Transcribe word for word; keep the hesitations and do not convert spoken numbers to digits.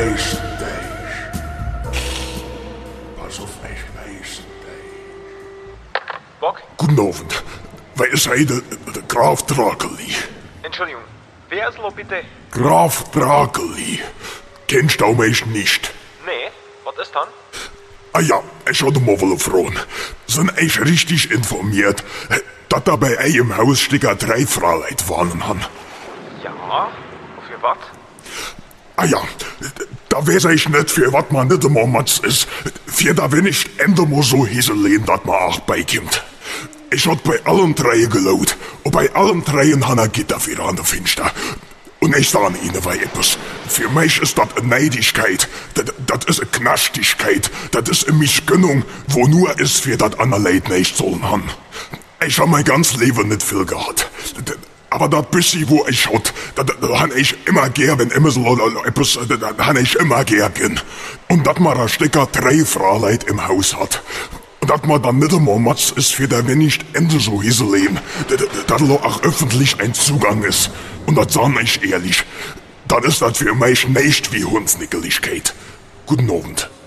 Meisterdeich. Pass auf, ich Meisterdeich. Bock? Guten Abend. Wer ist heute der Graf Drakeli? Entschuldigung, wer ist lo bitte? Graf Drakeli. Kennst du mich nicht? Nee, was ist dann? Ah ja, ich hatte mal wohl fragen. Sind ich richtig informiert, dass da bei euch im Haus Sticker drei Fraulein wohnen haben? Ja, für was? Ah ja, da weiß ich nicht, für was man nicht immer Matz ist. Für da wenn ich ende mal so hieseln, dass man auch beikommt. Ich hab bei allen drei gelaut. Und bei allen dreien han er Gitter wieder an der Finster. Und ich sage Ihnen weil etwas. Für mich ist das eine Neidigkeit. Das, das ist eine Knastigkeit. Das ist eine Mischgönnung, wo nur ist, für das andere Leute nicht sollen haben. Ich hab mein ganzes Leben nicht viel gehabt. Aber das bisschen, wo ich hat, das, das han ich immer gern, wenn immer so etwas, das han ich immer gern. Und dass man da Stecker drei Fraulein im Haus hat. Und dass man dann nicht einmal Matz ist, für der wenn nicht Ende so hieseln, dass auch öffentlich ein Zugang ist. Und das sag ich ehrlich, dann ist das für mich nicht wie Hundsnickeligkeit. Guten Abend.